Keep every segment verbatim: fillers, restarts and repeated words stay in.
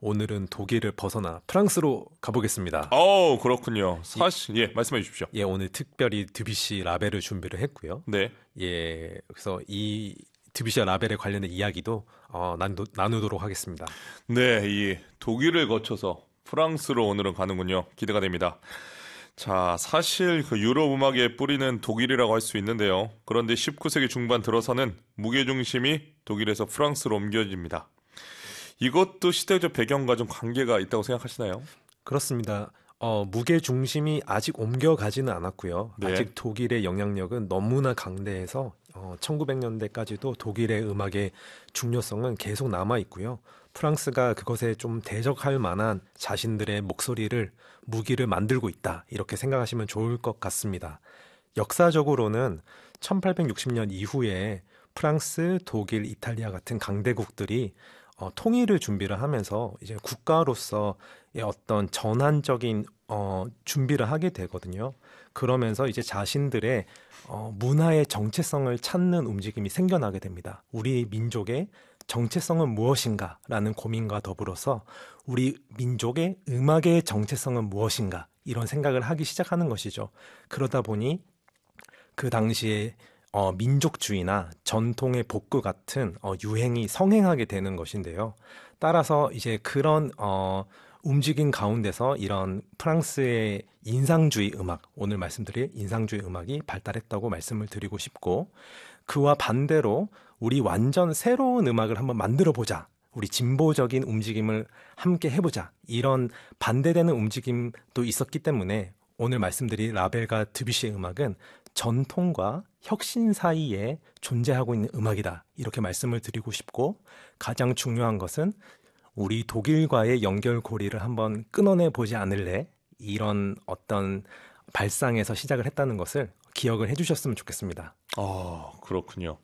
오늘은 독일을 벗어나 프랑스로 가보겠습니다. 어, 그렇군요. 사실 예, 말씀해 주십시오. 예, 오늘 특별히 드뷔시 라벨을 준비를 했고요. 네. 예, 그래서 이 드뷔시와 라벨에 관련된 이야기도 어, 나누, 나누도록 하겠습니다. 네, 이 독일을 거쳐서 프랑스로 오늘은 가는군요. 기대가 됩니다. 자, 사실 그 유럽 음악의 뿌리는 독일이라고 할 수 있는데요. 그런데 십구 세기 중반 들어서는 무게중심이 독일에서 프랑스로 옮겨집니다. 이것도 시대적 배경과 좀 관계가 있다고 생각하시나요? 그렇습니다. 어, 무게 중심이 아직 옮겨가지는 않았고요. 네. 아직 독일의 영향력은 너무나 강대해서 어, 천구백 년대까지도 독일의 음악의 중요성은 계속 남아 있고요. 프랑스가 그것에 좀 대적할 만한 자신들의 목소리를 무기를 만들고 있다. 이렇게 생각하시면 좋을 것 같습니다. 역사적으로는 천팔백육십 년 이후에 프랑스, 독일, 이탈리아 같은 강대국들이 어, 통일을 준비를 하면서 이제 국가로서의 어떤 전환적인 어, 준비를 하게 되거든요. 그러면서 이제 자신들의 어, 문화의 정체성을 찾는 움직임이 생겨나게 됩니다. 우리 민족의 정체성은 무엇인가라는 고민과 더불어서 우리 민족의 음악의 정체성은 무엇인가 이런 생각을 하기 시작하는 것이죠. 그러다 보니 그 당시에 어, 민족주의나 전통의 복구 같은 어, 유행이 성행하게 되는 것인데요. 따라서 이제 그런 어, 움직임 가운데서 이런 프랑스의 인상주의 음악, 오늘 말씀드릴 인상주의 음악이 발달했다고 말씀을 드리고 싶고, 그와 반대로 우리 완전 새로운 음악을 한번 만들어보자. 우리 진보적인 움직임을 함께 해보자. 이런 반대되는 움직임도 있었기 때문에 오늘 말씀드릴 라벨과 드뷔시의 음악은 전통과 혁신 사이에 존재하고 있는 음악이다. 이렇게 말씀을 드리고 싶고, 가장 중요한 것은 우리 독일과의 연결고리를 한번 끊어내 보지 않을래? 이런 어떤 발상에서 시작을 했다는 것을 기억을 해주셨으면 좋겠습니다. 아, 그렇군요.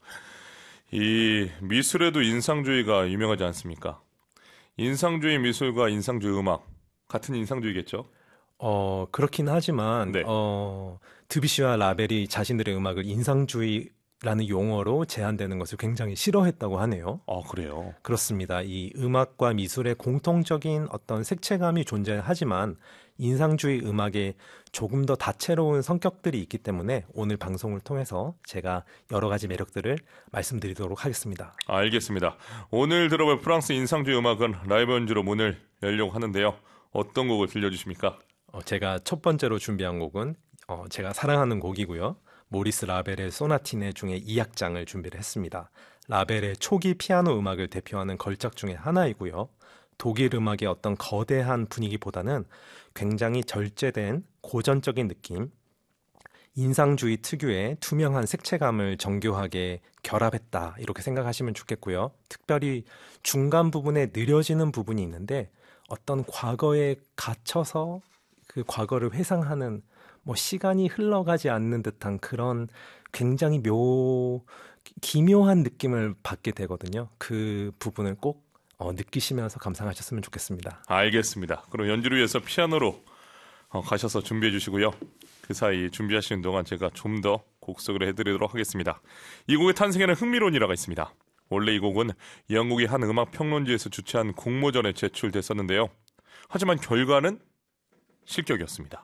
이 미술에도 인상주의가 유명하지 않습니까? 인상주의 미술과 인상주의 음악 같은 인상주의겠죠? 어, 그렇긴 하지만 네. 어, 드뷔시와 라벨이 자신들의 음악을 인상주의라는 용어로 제한되는 것을 굉장히 싫어했다고 하네요. 아, 그래요? 그렇습니다. 이 음악과 미술의 공통적인 어떤 색채감이 존재하지만 인상주의 음악에 조금 더 다채로운 성격들이 있기 때문에 오늘 방송을 통해서 제가 여러 가지 매력들을 말씀드리도록 하겠습니다. 알겠습니다. 오늘 들어볼 프랑스 인상주의 음악은 라이브 연주로 문을 열려고 하는데요. 어떤 곡을 들려주십니까? 어, 제가 첫 번째로 준비한 곡은 어, 제가 사랑하는 곡이고요. 모리스 라벨의 소나티네 중에 이 악장을 준비를 했습니다. 라벨의 초기 피아노 음악을 대표하는 걸작 중에 하나이고요. 독일 음악의 어떤 거대한 분위기보다는 굉장히 절제된 고전적인 느낌, 인상주의 특유의 투명한 색채감을 정교하게 결합했다. 이렇게 생각하시면 좋겠고요. 특별히 중간 부분에 느려지는 부분이 있는데 어떤 과거에 갇혀서 그 과거를 회상하는 뭐 시간이 흘러가지 않는 듯한 그런 굉장히 묘 기묘한 느낌을 받게 되거든요. 그 부분을 꼭 어, 느끼시면서 감상하셨으면 좋겠습니다. 알겠습니다. 그럼 연주를 위해서 피아노로 어, 가셔서 준비해 주시고요. 그 사이 준비하시는 동안 제가 좀 더 곡 소개를 해드리도록 하겠습니다. 이 곡의 탄생에는 흥미로운 일화가 있습니다. 원래 이 곡은 영국의 한 음악 평론지에서 주최한 공모전에 제출됐었는데요. 하지만 결과는 실격이었습니다.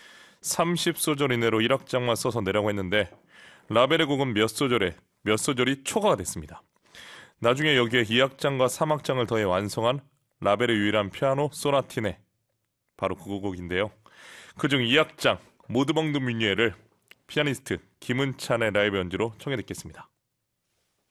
삼십 소절 이내로 일 악장만 써서 내라고 했는데 라벨의 곡은 몇 소절에 몇 소절이 초과가 됐습니다. 나중에 여기에 이 악장과 삼 악장을 더해 완성한 라벨의 유일한 피아노 소나티네, 바로 그 곡인데요. 그중 이 악장 모드봉드 뮤니에를 피아니스트 김은찬의 라이브 연주로 청해 듣겠습니다.